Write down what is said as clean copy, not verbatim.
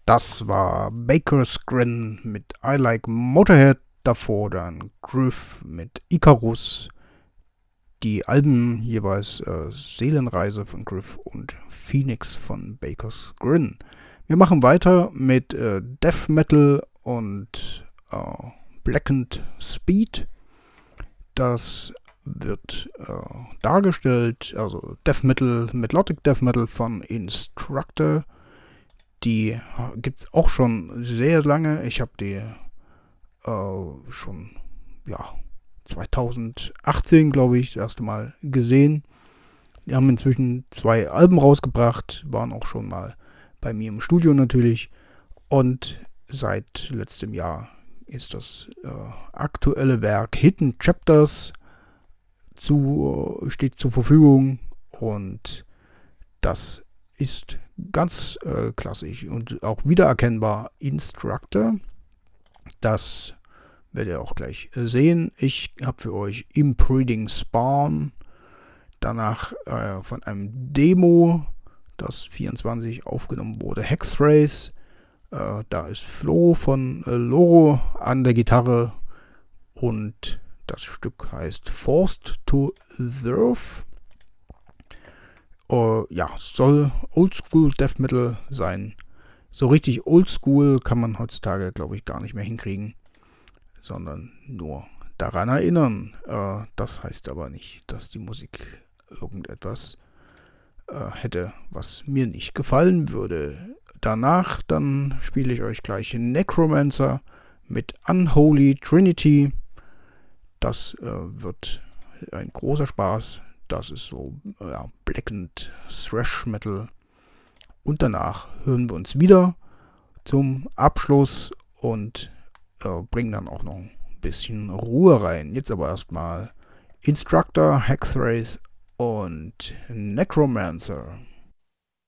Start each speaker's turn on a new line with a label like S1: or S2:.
S1: Das war Baker's Grin mit I Like Motorhead, davor dann Groove mit Icarus. Die Alben jeweils Seelenreise von Groove und Phoenix von Baker's Grin. Wir machen weiter mit Death Metal und Blackened Speed. Das wird dargestellt, also Death Metal, Melodic Death Metal von Instructor. Die gibt es auch schon sehr lange. Ich habe die schon 2018, glaube ich, das erste Mal gesehen. Die haben inzwischen 2 Alben rausgebracht, waren auch schon mal bei mir im Studio natürlich. Und seit letztem Jahr ist das aktuelle Werk Hidden Chapters steht zur Verfügung. Und das ist ganz klassisch und auch wiedererkennbar Instructor. Das werdet ihr auch gleich sehen. Ich habe für euch Imprinting Spawn, danach von einem Demo, das 24 aufgenommen wurde, Hexrace. Da ist Flo von Loro an der Gitarre und das Stück heißt Forced to Serve. Soll Oldschool Death Metal sein. So richtig Oldschool kann man heutzutage, glaube ich, gar nicht mehr hinkriegen, sondern nur daran erinnern. Das heißt aber nicht, dass die Musik irgendetwas hätte, was mir nicht gefallen würde. Danach dann spiele ich euch gleich Necromancer mit Unholy Trinity. Das wird ein großer Spaß. Das ist so Blackened Thrash Metal. Und danach hören wir uns wieder zum Abschluss und bringen dann auch noch ein bisschen Ruhe rein. Jetzt aber erstmal Instructor, Hexrace und Necromancer.